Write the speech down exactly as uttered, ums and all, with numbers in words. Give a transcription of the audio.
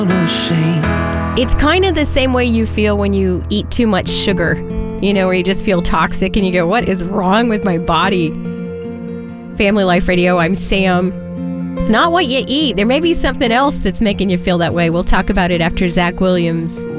It's kind of the same way you feel when you eat too much sugar, you know, where you just feel toxic and you go, what is wrong with my body? Family Life Radio, I'm Sam. It's not what you eat. There may be something else that's making you feel that way. We'll talk about it after Zach Williams.